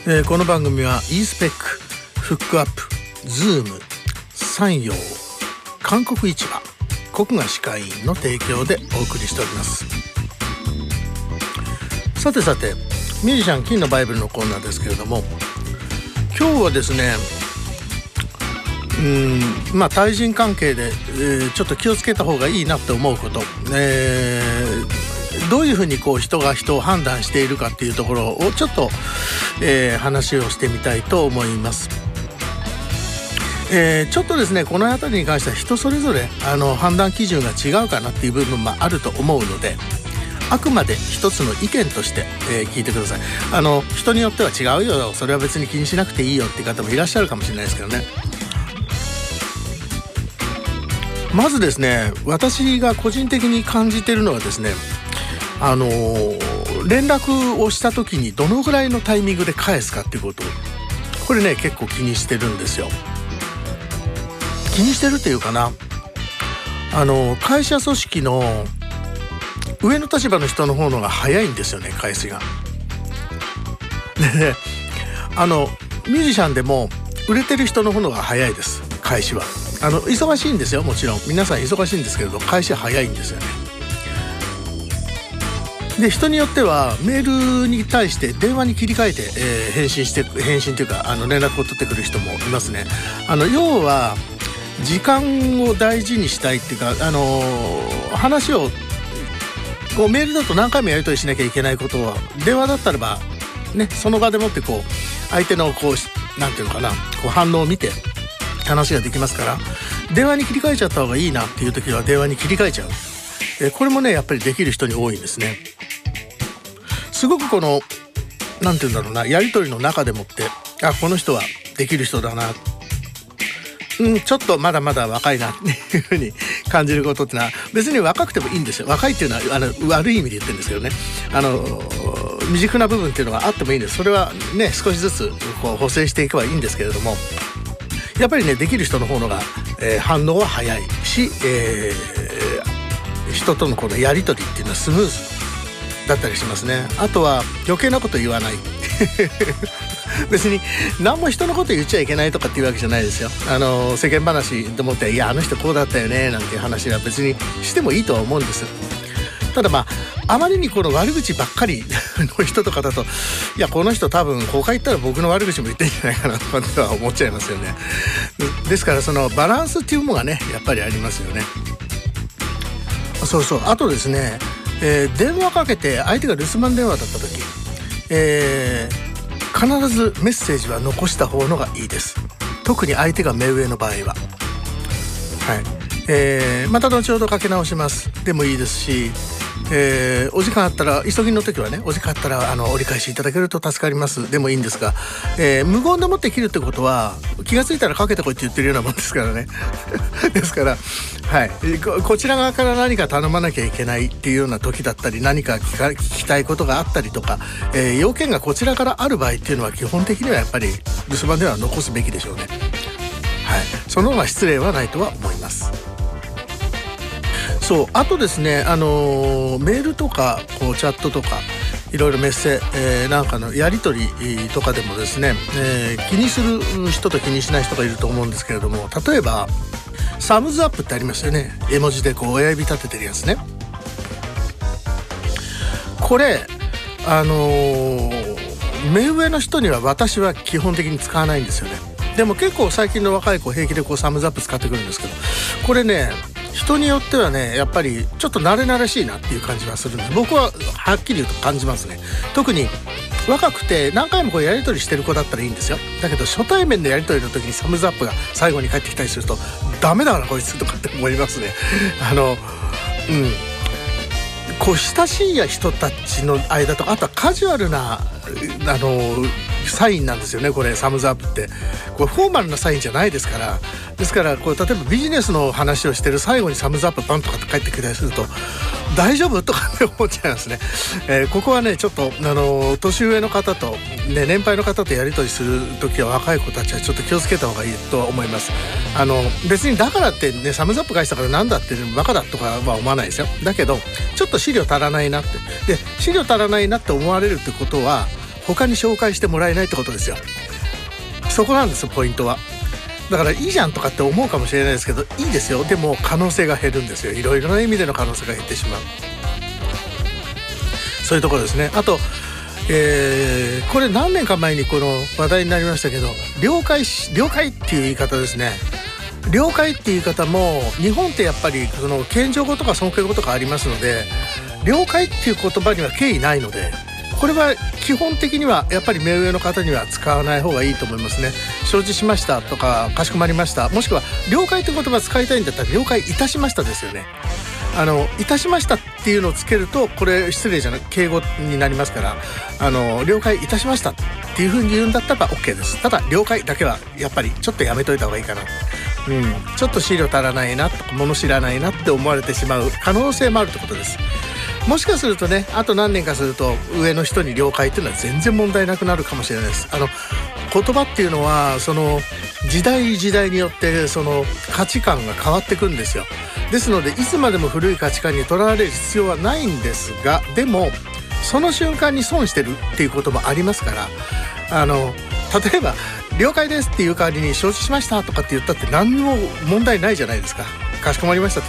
この番組は e-spec、フックアップ、ズーム、山陽、韓国市場、国賀歯科医院の提供でお送りしております。さてさて、ミュージシャン金のバイブルのコーナーですけれども、今日はですね、対人関係で、ちょっと気をつけた方がいいなって思うこと、どういうふうに人が人を判断しているかっていうところをちょっと、話をしてみたいと思います。ちょっとですね、この辺りに関しては人それぞれ判断基準が違うかなっていう部分もあると思うので、あくまで一つの意見として、聞いてください。人によっては違うよ、それは別に気にしなくていいよっていう方もいらっしゃるかもしれないですけどね。まずですね、私が個人的に感じているのはですね、連絡をした時にどのぐらいのタイミングで返すかっていうこと、これね結構気にしてるんですよ。気にしてるっていうかな、会社組織の上の立場の人の方のが早いんですよね、返しが。でね、ミュージシャンでも売れてる人の方のが早いです、返しは。忙しいんですよ、もちろん皆さん忙しいんですけれど、返し早いんですよね。で、人によってはメールに対して電話に切り替えて、返信というか連絡を取ってくる人もいますね。要は時間を大事にしたいっていうか、話をメールだと何回もやり取りしなきゃいけないことは、電話だったらばね、その場でもって相手のなんていうのかな、反応を見て話ができますから、電話に切り替えちゃった方がいいなっていう時は電話に切り替えちゃう。これもねやっぱりできる人に多いんですね。すごくなんていうんだろうな、やり取りの中でもって、この人はできる人だな、ちょっとまだまだ若いなっていうふうに感じることってのは、別に若くてもいいんですよ。若いっていうのは悪い意味で言ってるんですけどね、未熟な部分っていうのがあってもいいんです。それはね少しずつ補正していけばいいんですけれども、やっぱりねできる人の方のが、反応は早いし、人とのこのやり取りっていうのはスムーズだったりしますね。あとは余計なこと言わない別に何も人のこと言っちゃいけないとかっていうわけじゃないですよ。世間話と思って、いやあの人こうだったよねなんていう話は別にしてもいいとは思うんです。ただあまりに悪口ばっかりの人とかだと、いやこの人多分他行ったら僕の悪口も言ってんじゃないかなとかっては思っちゃいますよね。ですからそのバランスっていうものがねやっぱりありますよね。そうそう、あとですね、電話かけて相手が留守番電話だった時、必ずメッセージは残した方のがいいです。特に相手が目上の場合は。また後ほどかけ直しますでもいいですし、お時間あったら、急ぎの時はね、お時間あったら折り返しいただけると助かりますでもいいんですが、無言でもって切るってことは気がついたらかけてこいって言ってるようなもんですからねですから、こちら側から何か頼まなきゃいけないっていうような時だったり、何か聞きたいことがあったりとか、要件がこちらからある場合っていうのは基本的にはやっぱり留守番電話残すべきでしょうね。その方が失礼はないとは思います。そう、あとですね、メールとかチャットとかいろいろメッセなんかのやり取りとかでもですね、気にする人と気にしない人がいると思うんですけれども、例えばサムズアップってありますよね。絵文字で親指立ててるやつね。これ目上の人には私は基本的に使わないんですよね。でも結構最近の若い子平気でサムズアップ使ってくるんですけど、これね人によってはねやっぱりちょっと慣れ慣れしいなっていう感じはするんです。僕ははっきり言うと感じますね。特に若くて何回もやり取りしてる子だったらいいんですよ。だけど初対面のやり取りの時にサムズアップが最後に返ってきたりすると、ダメだなこいつとかって思いますね。親しい人たちの間と、あとはカジュアルなサインなんですよね。これサムズアップってフォーマルなサインじゃないですから。ですから例えばビジネスの話をしてる最後にサムズアップバンとかって返ってきたりすると、大丈夫とかって思っちゃいますね。ここはねちょっと年上の方と、ね、年配の方とやり取りする時は若い子たちはちょっと気をつけた方がいいとは思います。別にだからってねサムズアップ返したからなんだってバカだとかは思わないですよ。だけどちょっと資料足らないなって、で資料足らないなって思われるってことは他に紹介してもらえないってことですよ。そこなんですよポイントは。だからいいじゃんとかって思うかもしれないですけど、いいですよ。でも可能性が減るんですよ。いろいろな意味での可能性が減ってしまう、そういうところですね。あと、これ何年か前にこの話題になりましたけど、了解っていう言い方ですね。了解っていう言い方も日本ってやっぱりその謙譲語とか尊敬語とかありますので、了解っていう言葉には敬意ないので、これは基本的にはやっぱり目上の方には使わない方がいいと思いますね。承知しましたとかかしこまりました、もしくは了解という言葉使いたいんだったら了解いたしましたですよね。いたしましたっていうのをつけるとこれ失礼じゃない敬語になりますから、了解いたしましたっていう風に言うんだったら OK です。ただ了解だけはやっぱりちょっとやめといた方がいいかな、ちょっと資料足らないなとか物知らないなって思われてしまう可能性もあるってことです。もしかするとね、あと何年かすると上の人に了解っていうのは全然問題なくなるかもしれないです。言葉っていうのはその時代によってその価値観が変わってくんですよ。ですのでいつまでも古い価値観にとらわれる必要はないんですが、でもその瞬間に損してるっていうこともありますから、例えば了解ですっていう代わりに承知しましたとかって言ったって何にも問題ないじゃないですか。かしこまりましたって